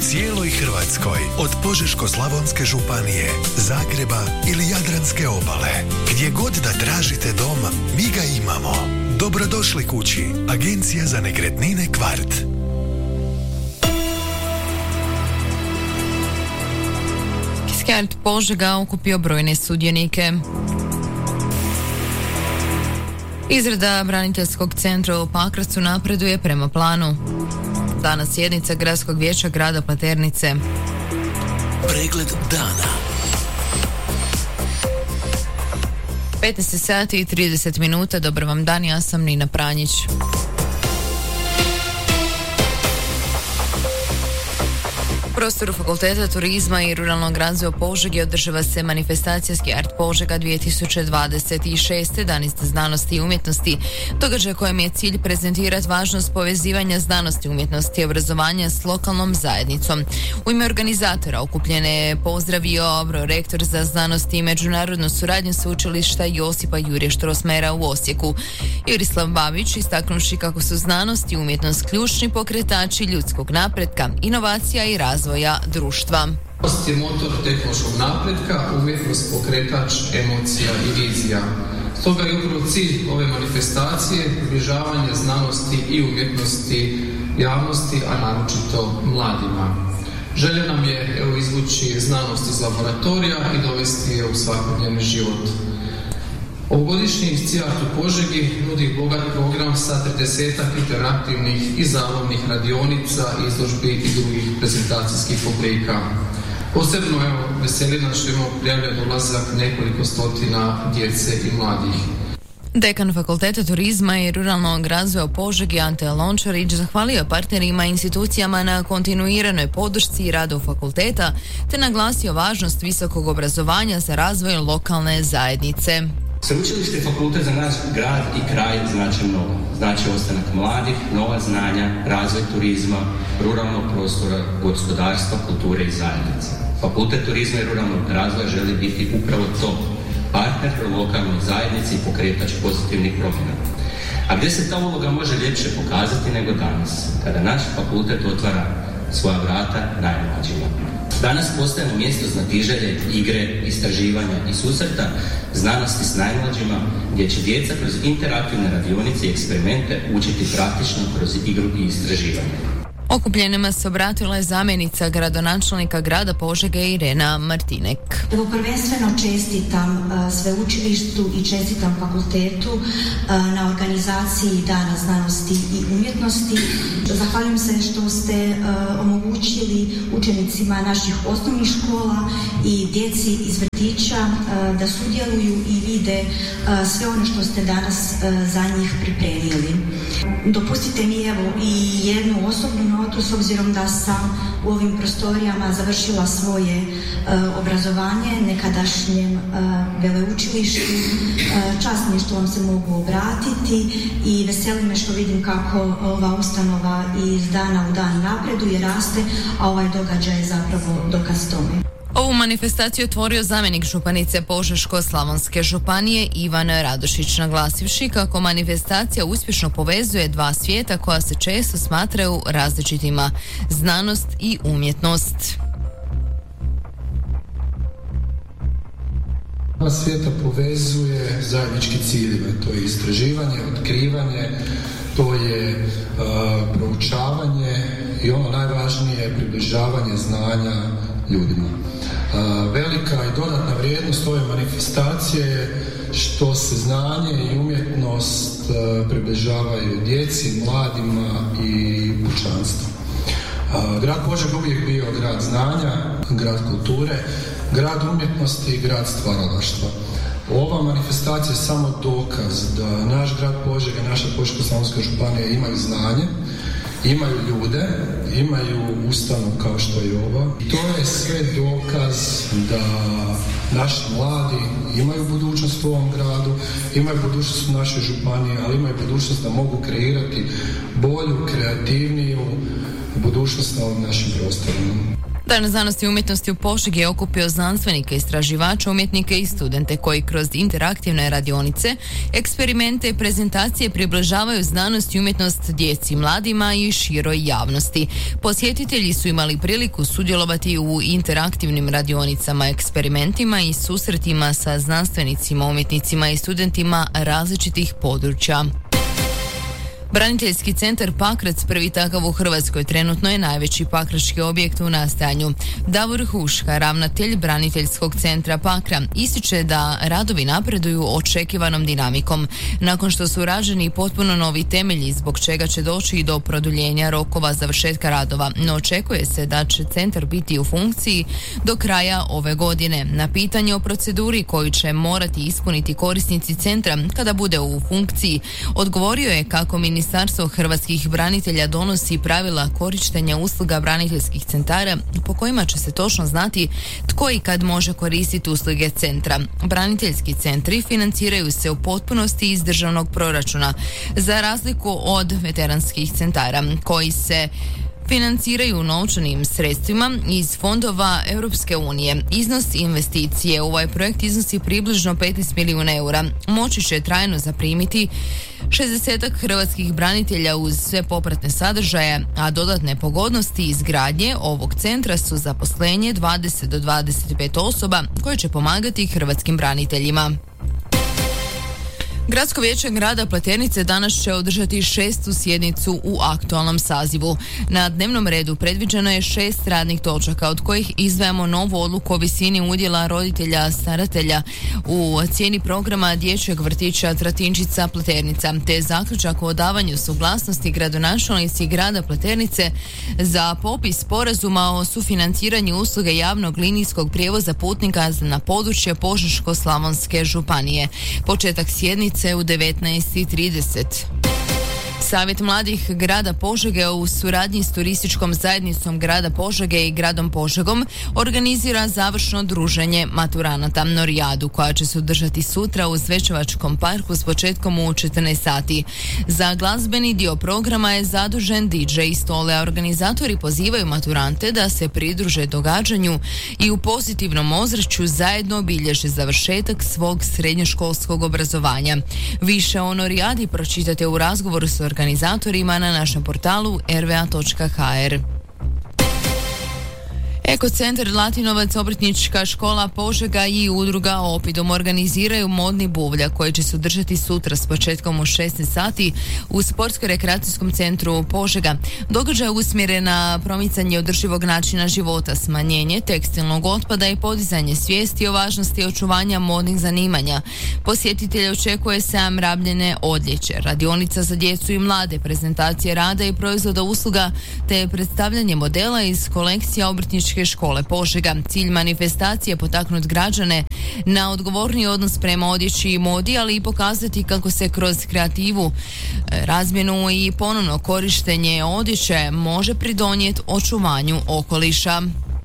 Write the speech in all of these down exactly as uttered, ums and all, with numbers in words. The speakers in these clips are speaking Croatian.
cijeloj Hrvatskoj, od Požeško-slavonske županije, Zagreba ili Jadranske obale. Gdje god da tražite dom, mi ga imamo. Dobrodošli kući, Agencija za nekretnine Kvart. Kiskart Požega okupio brojne sudionike. Izrada braniteljskog centra u Pakracu napreduje prema planu. Danas sjednica Gradskog vijeća grada Pleternice. Pregled dana. petnaest sati i trideset minuta. Dobar vam dan, ja sam Nina Pranjić. U prostoru Fakulteta turizma i ruralnog razvoja Požege održava se manifestacija Ski-Art Požega dvije tisuće dvadeset šest. Dan znanosti i umjetnosti, događaj kojem je cilj prezentirati važnost povezivanja znanosti, umjetnosti i obrazovanja s lokalnom zajednicom. U ime organizatora okupljene je pozdravio prorektor za znanost i međunarodnu suradnju sveučilišta Josipa Jurja Strossmayera u Osijeku. Jurislav Babić, istaknuši kako su znanost i umjetnost ključni pokretači ljudskog napretka, inovacija i razvoja društva. Znanost je motor tehnološkog napretka, umjetnost pokretač emocija i vizija. Stoga je upravo cilj ove manifestacije približavanje znanosti i umjetnosti javnosti, a naročito mladima. Želja nam je evo, izvući znanost iz laboratorija i dovesti je u svakodnevni život. Ovogodišnji Ski-Art u Požegi nudi bogat program sa tridesetak interaktivnih i zabavnih radionica, izložbi i drugih prezentacijskih oblika. Posebno evo, veseli nas što imamo prijavljen dolazak nekoliko stotina djece i mladih. Dekan Fakulteta turizma i ruralnog razvoja u Požegi Ante Lončarić zahvalio partnerima i institucijama na kontinuiranoj podršci i radu fakulteta, te naglasio važnost visokog obrazovanja za razvoj lokalne zajednice. Sveučilište i fakultet za naš grad i kraj znači mnogo. Znači ostanak mladih, nova znanja, razvoj turizma, ruralnog prostora, gospodarstva, kulture i zajednice. Fakultet turizma i ruralnog razvoja želi biti upravo to, partner lokalnoj zajednici i pokretač pozitivnih promjena. A gdje se ta uloga može ljepše pokazati nego danas, kada naš fakultet otvara svoja vrata najmlađima. Danas postajemo mjesto znatiželje, igre, istraživanja i susreta znanosti s najmlađima, gdje će djeca kroz interaktivne radionice i eksperimente učiti praktično kroz igru i istraživanje. Okupljenima se obratila je zamjenica gradonačelnika grada Požege Irena Martinek. Evo prvenstveno čestitam uh, sveučilištu i čestitam fakultetu uh, na organizaciji Dana znanosti i umjetnosti. Zahvaljujem se što ste uh, omogućili učenicima naših osnovnih škola i djeci iz vrtića uh, da sudjeluju i vide uh, sve ono što ste danas uh, za njih pripremili. Dopustite mi evo i jednu osobnu notu, s obzirom da sam u ovim prostorijama završila svoje uh, obrazovanje nekadašnjem uh, veleučilištu. Uh, čast mi je što vam se mogu obratiti i veseli me što vidim kako ova ustanova iz dana u dan napreduje, raste, a ovaj događaj je zapravo dokaz tome. Ovu manifestaciju otvorio zamjenik županice Požeško-slavonske županije Ivan Radošić, naglasivši kako manifestacija uspješno povezuje dva svijeta koja se često smatraju različitima, znanost i umjetnost. Dva svijeta povezuje zajednički ciljeve, to je istraživanje, otkrivanje, to je uh, proučavanje i ono najvažnije, približavanje znanja ljudima. Uh, velika i dodatna vrijednost ove manifestacije je što se znanje i umjetnost uh, približavaju djeci, mladima i pučanstvu. Uh, grad Požega uvijek bio grad znanja, grad kulture, grad umjetnosti i grad stvaralaštva. Ova manifestacija je samo dokaz da naš grad Požega, naša Požeško-slavonska županija imaju znanje, imaju ljude, imaju ustanovu kao što je ova. I to je sve dokaz da naši mladi imaju budućnost u ovom gradu, imaju budućnost u našoj županiji, ali imaju budućnost da mogu kreirati bolju, kreativniju budućnost na ovim našim prostorima. Dan znanosti i umjetnosti u Požegi je okupio znanstvenike, istraživače, umjetnike i studente koji kroz interaktivne radionice, eksperimente i prezentacije približavaju znanost i umjetnost djeci, mladima i široj javnosti. Posjetitelji su imali priliku sudjelovati u interaktivnim radionicama, eksperimentima i susretima sa znanstvenicima, umjetnicima i studentima različitih područja. Braniteljski centar Pakrac, prvi takav u Hrvatskoj, trenutno je najveći pakrački objekt u nastajanju. Davor Huška, ravnatelj Braniteljskog centra Pakra, ističe da radovi napreduju očekivanom dinamikom. Nakon što su rađeni potpuno novi temelji, zbog čega će doći i do produljenja rokova završetka radova, no očekuje se da će centar biti u funkciji do kraja ove godine. Na pitanje o proceduri koju će morati ispuniti korisnici centra kada bude u funkciji, odgovorio je kako ministar Ministarstvo hrvatskih branitelja donosi pravila korištenja usluga braniteljskih centara po kojima će se točno znati tko i kad može koristiti usluge centra. Braniteljski centri financiraju se u potpunosti iz državnog proračuna, za razliku od veteranskih centara koji se financiraju novčanim sredstvima iz fondova Europske unije. Iznos investicije u ovaj projekt iznosi približno petnaest milijuna eura. Moći će trajno zaprimiti šezdesetak hrvatskih branitelja uz sve popratne sadržaje, a dodatne pogodnosti izgradnje ovog centra su zaposlenje dvadeset do dvadeset pet osoba koje će pomagati hrvatskim braniteljima. Gradsko vijeće grada Pleternice danas će održati šestu sjednicu u aktualnom sazivu. Na dnevnom redu predviđeno je šest radnih točaka, od kojih izdvajamo novu odluku o visini udjela roditelja staratelja u cijeni programa dječjeg vrtića Tratinčica Pleternica, te zaključak o davanju suglasnosti gradonačelnici grada Pleternice za popis sporazuma o sufinanciranju usluge javnog linijskog prijevoza putnika na područje Požeško-slavonske županije. Početak sjednice u devetnaest i trideset. Savjet mladih grada Požege u suradnji s turističkom zajednicom grada Požege i gradom Požegom organizira završno druženje maturanata Norijadu, koja će se održati sutra u Zvečevačkom parku s početkom u četrnaest sati. Za glazbeni dio programa je zadužen D J Stole, a organizatori pozivaju maturante da se pridruže događanju i u pozitivnom ozračju zajedno obilježe završetak svog srednjoškolskog obrazovanja. Više o Norijadi pročitate u razgovoru s organizatorima na našem portalu r v a točka h r. Ekocentar Latinovac, Obrtnička škola Požega i udruga Opidom organiziraju modni buvljak koji će se održati sutra s početkom u šesnaest sati u Sportsko-rekreacijskom centru Požega. Događaj je usmjeren na promicanje održivog načina života, smanjenje tekstilnog otpada i podizanje svijesti o važnosti očuvanja modnih zanimanja. Posjetitelje očekuje sajam rabljene odjeće, radionica za djecu i mlade, prezentacije rada i proizvoda usluga te predstavljanje modela iz kolekcija Obrtničke škole Požega. Cilj manifestacije je potaknuti građane na odgovorniji odnos prema odjeći i modi, ali i pokazati kako se kroz kreativu, razmjenu i ponovno korištenje odjeće može pridonijeti očuvanju okoliša.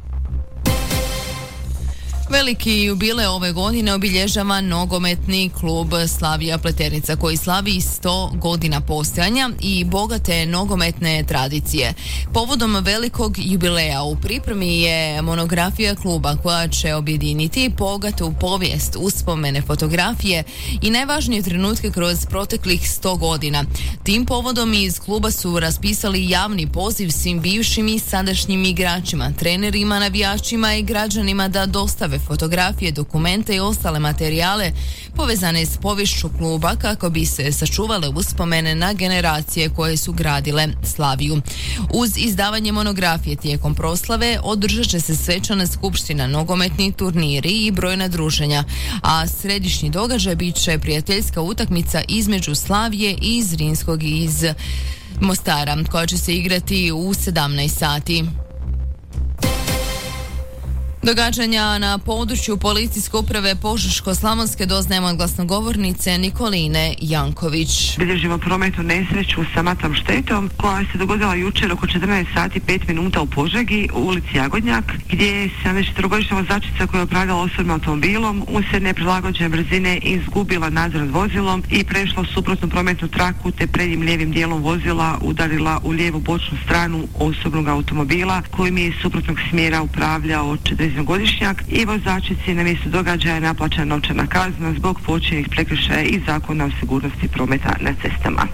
Veliki jubilej ove godine obilježava nogometni klub Slavija Pleternica, koji slavi sto godina postojanja i bogate nogometne tradicije. Povodom velikog jubileja u pripremi je monografija kluba koja će objediniti bogatu povijest, uspomene, fotografije i najvažnije trenutke kroz proteklih sto godina. Tim povodom iz kluba su raspisali javni poziv svim bivšim i sadašnjim igračima, trenerima, navijačima i građanima da dostave fotografije, dokumente i ostale materijale povezane s poviješću kluba kako bi se sačuvale uspomene na generacije koje su gradile Slaviju. Uz izdavanje monografije tijekom proslave održat će se svečana skupština, nogometni turniri i brojna druženja, a središnji događaj bit će prijateljska utakmica između Slavije i Zrinskog iz Mostara, koja će se igrati u sedamnaest sati. Događanja na području policijske uprave Požeško-slavonske doznajemo od glasnogovornice Nikoline Janković. Bilježimo prometnu nesreću sa matnom štetom koja se dogodila jučer oko četrnaest sati pet minuta u Požegi u ulici Jagodnjak, gdje je sedamdesetčetverogodišnja vozačica koja je upravljala osobnim automobilom usred neprilagođene brzine izgubila nadzor nad vozilom i prešla u suprotnu prometnu traku te prednjim lijevim dijelom vozila udarila u lijevu bočnu stranu osobnog automobila kojim je iz suprotnog smjera upravljao četrdesetgodišnjak i vozačici na mjestu događaja naplaćena novčana kazna zbog počinjenih prekršaja iz Zakona o sigurnosti prometa na cestama.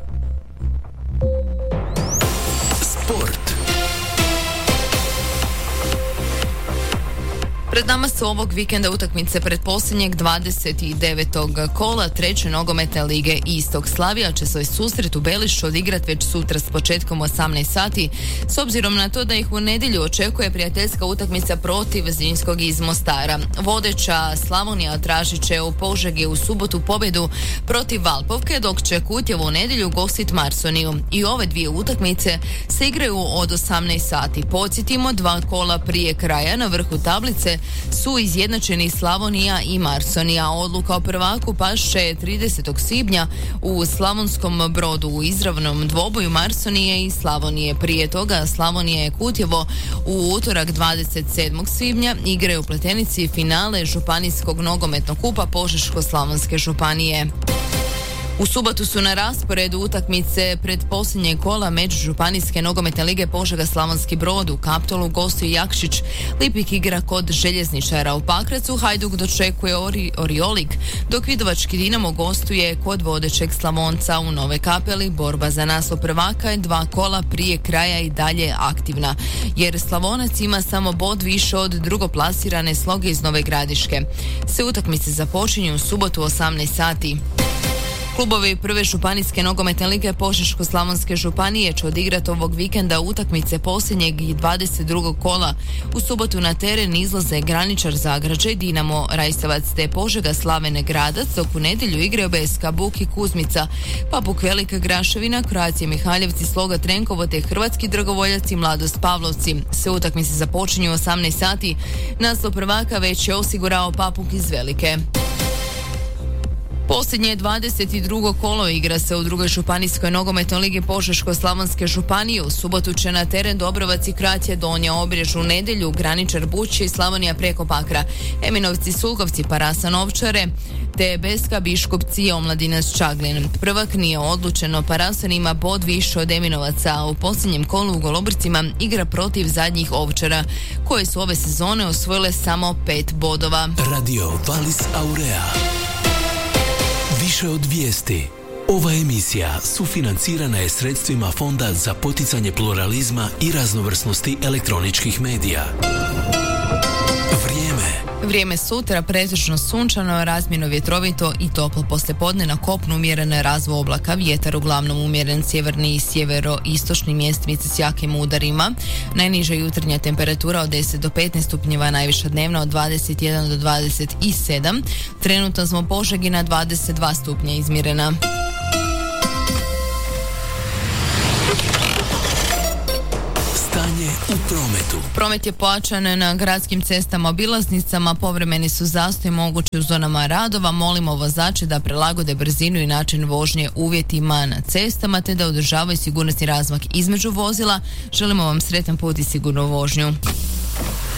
Sport. Pred nama su ovog vikenda utakmice pretposljednjeg dvadeset devetog kola treće nogometne lige Istok. Slavija će svoj susret u Belišću odigrati već sutra s početkom osamnaest sati, s obzirom na to da ih u nedjelju očekuje prijateljska utakmica protiv Zrinskog iz Mostara. Vodeća Slavonija tražit će u Požegi u subotu pobjedu protiv Valpovke, dok će Kutjevo u nedjelju gostit Marsoniju. I ove dvije utakmice se igraju od osamnaest sati. Podsjetimo, dva kola prije kraja na vrhu tablice su izjednačeni Slavonija i Marsonija. Odluka o prvaku pašće tridesetog svibnja u Slavonskom Brodu u izravnom dvoboju Marsonije i Slavonije. Prije toga Slavonija i Kutjevo u utorak dvadeset sedmog svibnja igraju u Pletenici finale Županijskog nogometnog kupa Požeško-slavonske županije. U subotu su na rasporedu utakmice pred posljednjeg kola međužupanijske nogometne lige Požega-Slavonski Brod. U Kaptolu gostuje Jakšić, Lipik igra kod Željezničara. U Pakracu Hajduk dočekuje Ori, Oriolik, dok Vidovački Dinamo gostuje kod vodećeg Slavonca. U Nove Kapeli borba za naslov prvaka je dva kola prije kraja i dalje aktivna, jer Slavonac ima samo bod više od drugoplasirane Sloge iz Nove Gradiške. Sve utakmice započinju u subotu osamnaest sati. Klubovi prve županijske nogometne lige Požeško-slavonske županije će odigrati ovog vikenda utakmice posljednjeg i dvadeset drugog kola. U subotu na teren izlaze Graničar Zagrađe, Dinamo Rajsavac te Požega Slavene Gradac, dok u nedjelju igraju B S K Buk i Kuzmica, Papuk Velika Graševina, Croatia Mihaljevci, Sloga Trenkovo te Hrvatski Dragovoljac i Mladost Pavlovci. Sve utakmice započinju u osamnaest sati. Naslov prvaka već je osigurao Papuk iz Velike. Posljednje dvadeset drugo kolo igra se u drugoj županijskoj nogometnoj ligi Požeško-slavonske županije. U subotu će na teren Dobrovac i Croatia Donja Obrež, u nedjelju Graničar Buće i Slavonija preko Pakra, Eminovci Sulkovci Parasa Novčare te Beska Biškupci i Omladinac Čaglin. Prvak nije odlučeno, Parasan ima bod više od Eminovaca, a u posljednjem kolu u Golobrcima igra protiv zadnjih Ovčara, koje su ove sezone osvojile samo pet bodova. Radio Valis Aurea. Više od vijesti. Ova emisija sufinancirana je sredstvima Fonda za poticanje pluralizma i raznovrsnosti elektroničkih medija. Vrijeme. Vrijeme sutra pretežno sunčano, razmjerno vjetrovito i toplo poslijepodne, na kopnu umjeren razvoj oblaka, vjetar uglavnom umjeren sjeverni i sjeveroistočni mjestimice s jakim udarima. Najniža jutarnja temperatura od deset do petnaest stupnjeva, najviša dnevna od dvadeset jedan do dvadeset sedam. Trenutno smo Požegi na dvadeset dva stupnja izmjerena. U prometu. Promet je pojačan na gradskim cestama, obilaznicama, povremeni su zastoji mogući u zonama radova. Molimo vozače da prilagode brzinu i način vožnje uvjetima na cestama te da održavaju sigurnosni razmak između vozila. Želimo vam sretan put i sigurnu vožnju.